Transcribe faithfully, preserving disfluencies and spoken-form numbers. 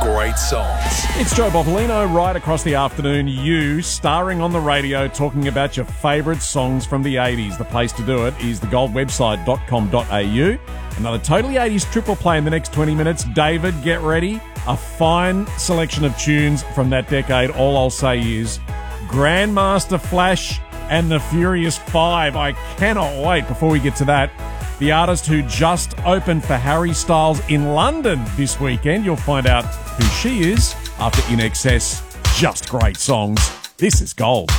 great songs. It's Joe Bopolino right across the afternoon. You starring on the radio talking about your favourite songs from the eighties. The place to do it is the gold website dot com dot a u. Another totally eighties triple play in the next twenty minutes. David, get ready. A fine selection of tunes from that decade. All I'll say is Grandmaster Flash and the Furious Five. I cannot wait. Before we get to that, the artist who just opened for Harry Styles in London this weekend. You'll find out who she is after In Excess. Just great songs. This is Gold.